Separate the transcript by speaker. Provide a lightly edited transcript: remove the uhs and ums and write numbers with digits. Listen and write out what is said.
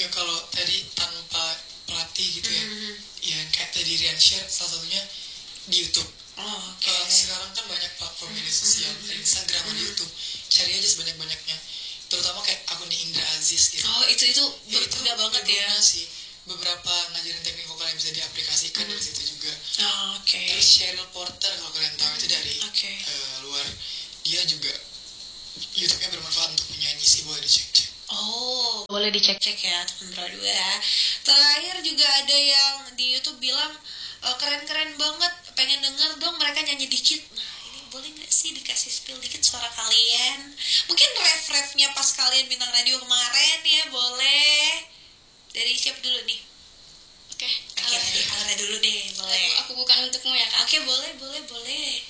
Speaker 1: Ya kalau tadi tanpa pelatih gitu ya, ya kayak tadi Rian share salah satunya di YouTube. Sekarang kan banyak platform media sosial, Instagram dan YouTube. Cari aja sebanyak-banyaknya. Terutama kayak akun Indra Aziz gitu.
Speaker 2: Itu berguna banget ya.
Speaker 1: Sih. Beberapa ngajarin teknik vokal yang bisa diaplikasikan dari situ juga.
Speaker 2: Oke.
Speaker 1: Terus Cheryl Porter kalau kalian tahu itu dari luar, dia juga YouTube-nya bermanfaat untuk penyanyi sih, boleh dicek-cek.
Speaker 2: Boleh dicek-cek ya teman berdua ya. Terakhir juga ada yang di YouTube bilang keren-keren banget, pengen denger dong mereka nyanyi dikit. Nah ini boleh nggak sih dikasih spill dikit suara kalian? Mungkin ref-refnya pas kalian bintang radio kemarin ya, boleh. Dari siapa dulu nih?
Speaker 3: Oke,
Speaker 2: Akhirnya Aura dulu deh, boleh.
Speaker 3: Aku bukan untukmu ya Kak.
Speaker 2: Oke, boleh.